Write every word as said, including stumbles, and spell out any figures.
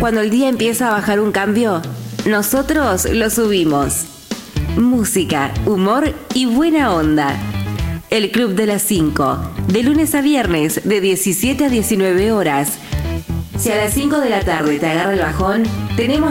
Cuando el día empieza a bajar un cambio, nosotros lo subimos. Música, humor y buena onda. El Club de las cinco, de lunes a viernes, de diecisiete a diecinueve horas. Si a las cinco de la tarde te agarra el bajón, tenemos